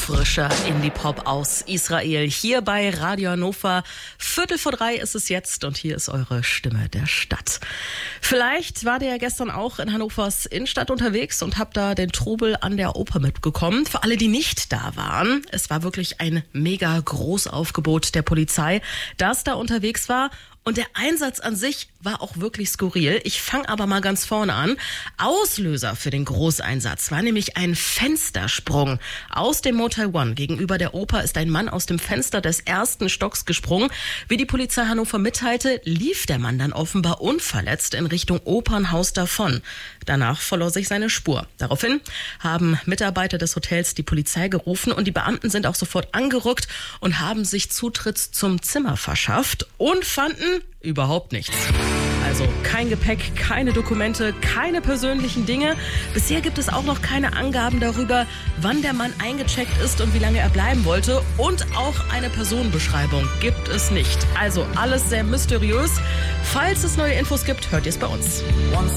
Frischer Indie-Pop aus Israel. Hier bei Radio Hannover. 2:45 ist es jetzt und hier ist eure Stimme der Stadt. Vielleicht war ihr ja gestern auch in Hannovers Innenstadt unterwegs und habt da den Trubel an der Oper mitbekommen. Für alle, die nicht da waren, es war wirklich ein mega Großaufgebot der Polizei, das da unterwegs war. Und der Einsatz an sich war auch wirklich skurril. Ich fange aber mal ganz vorne an. Auslöser für den Großeinsatz war nämlich ein Fenstersprung. Aus dem Motel One gegenüber der Oper ist ein Mann aus dem Fenster des ersten Stocks gesprungen. Wie die Polizei Hannover mitteilte, lief der Mann dann offenbar unverletzt in Richtung Opernhaus davon. Danach verlor sich seine Spur. Daraufhin haben Mitarbeiter des Hotels die Polizei gerufen und die Beamten sind auch sofort angerückt und haben sich Zutritt zum Zimmer verschafft und fanden überhaupt nichts. Also kein Gepäck, keine Dokumente, keine persönlichen Dinge. Bisher gibt es auch noch keine Angaben darüber, wann der Mann eingecheckt ist und wie lange er bleiben wollte. Und auch eine Personenbeschreibung gibt es nicht. Also alles sehr mysteriös. Falls es neue Infos gibt, hört ihr es bei uns.